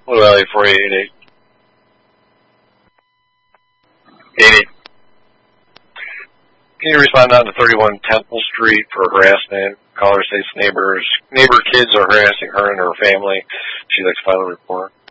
Blue Valley 4888. 88. Can you respond on to 31 Temple Street for harassment? Caller states neighbor kids are harassing her and her family. She'd like to file a report.